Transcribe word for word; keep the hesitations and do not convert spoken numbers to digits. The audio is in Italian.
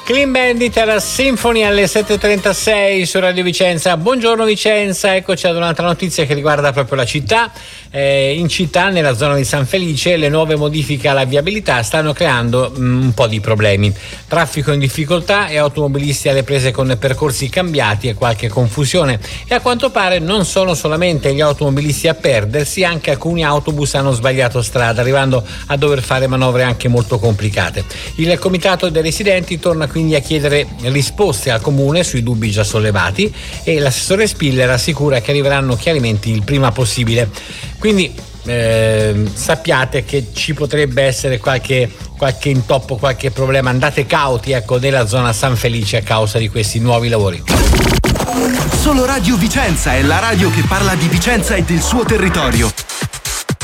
Clean Bandit era Symphony alle sette e trentasei su Radio Vicenza. Buongiorno Vicenza, eccoci ad un'altra notizia che riguarda proprio la città. Eh, in città, nella zona di San Felice, le nuove modifiche alla viabilità stanno creando mh, un po' di problemi. Traffico in difficoltà e automobilisti alle prese con percorsi cambiati e qualche confusione. E a quanto pare non sono solamente gli automobilisti a perdersi, anche alcuni autobus hanno sbagliato strada, arrivando a dover fare manovre anche molto complicate. Il comitato dei residenti torna quindi a chiedere risposte al comune sui dubbi già sollevati e l'assessore Spiller assicura che arriveranno chiarimenti il prima possibile. Quindi eh, sappiate che ci potrebbe essere qualche, qualche intoppo, qualche problema. Andate cauti, ecco, nella zona San Felice a causa di questi nuovi lavori. Solo Radio Vicenza è la radio che parla di Vicenza e del suo territorio.